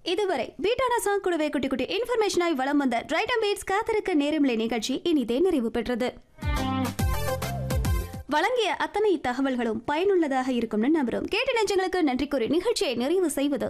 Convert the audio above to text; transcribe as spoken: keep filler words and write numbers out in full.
இதுவரை பீட்டானா சாங் கூடவே குட்டி குட்டி இன்ஃபர்மேஷனாய் வளம் வந்த ரைட் அண்ட் பீட்ஸ் காத்திருக்க நேரமில்லை நிகழ்ச்சி இனிதே நிறைவு பெற்றது. வழங்கிய அத்தனை தகவல்களும் பயனுள்ளதாக இருக்கும்னு நம்புறோம். கேட்ட நெஞ்சங்களுக்கு நன்றி கூறி நிகழ்ச்சியை நிறைவு செய்வது